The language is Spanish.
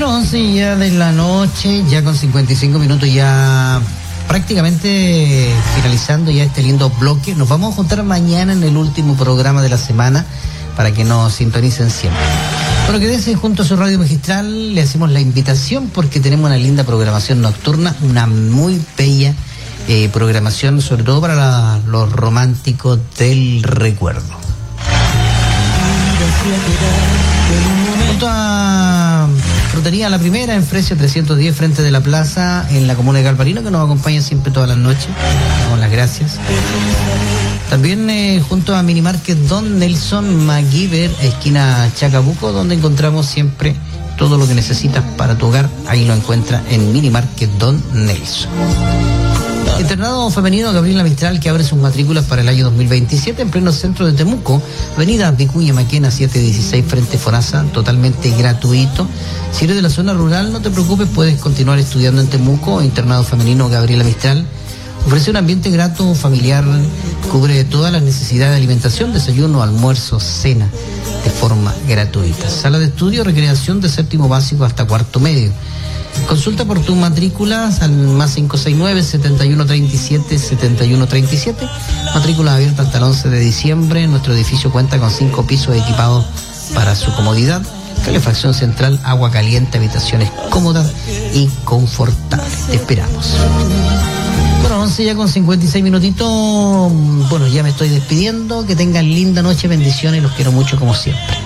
Bueno, 11 ya de la noche, ya con 55 minutos, ya prácticamente finalizando ya este lindo bloque. Nos vamos a juntar mañana en el último programa de la semana para que nos sintonicen siempre. Bueno, quédense junto a su radio magistral, le hacemos la invitación porque tenemos una linda programación nocturna, una muy bella programación, sobre todo para los románticos del recuerdo. Junto a Frutería La Primera, en Fresia 310, frente de la plaza, en la comuna de Galvarino, que nos acompaña siempre todas las noches. Damos las gracias. También junto a Minimarket Don Nelson MacGyver, esquina Chacabuco, donde encontramos siempre todo lo que necesitas para tu hogar. Ahí lo encuentras en Minimarket Don Nelson. Internado Femenino Gabriela Mistral, que abre sus matrículas para el año 2027 en pleno centro de Temuco, avenida Vicuña Maquena 716, frente Fonasa, totalmente gratuito. Si eres de la zona rural, no te preocupes, puedes continuar estudiando en Temuco. Internado Femenino Gabriela Mistral ofrece un ambiente grato, familiar, cubre todas las necesidades de alimentación, desayuno, almuerzo, cena, de forma gratuita. Sala de estudio, recreación de séptimo básico hasta cuarto medio. Consulta por tus matrículas al más 569-7137-7137. Matrículas abiertas hasta el 11 de diciembre. Nuestro edificio cuenta con 5 pisos equipados para su comodidad. Calefacción central, agua caliente, habitaciones cómodas y confortables. Te esperamos. Bueno, 11 ya con 56 minutitos. Bueno, ya me estoy despidiendo. Que tengan linda noche, bendiciones. Los quiero mucho como siempre.